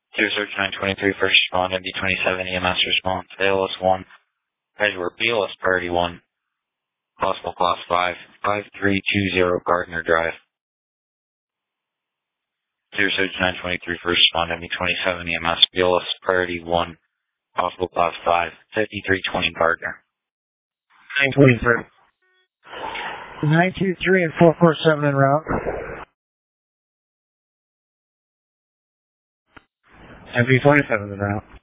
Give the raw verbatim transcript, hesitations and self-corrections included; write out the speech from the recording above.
Zero Search nine twenty-three, first respond, M D twenty-seven, E M S response, A L S one, Edgeworth, B L S priority one, possible class five, five three two zero Gardner Drive. Zero Search nine twenty-three, first respond, M D twenty-seven, E M S, B L S priority one, possible class five, fifty-three twenty Gardner. nine twenty-three. nine two three and four four seven en route. M D twenty-seven en route.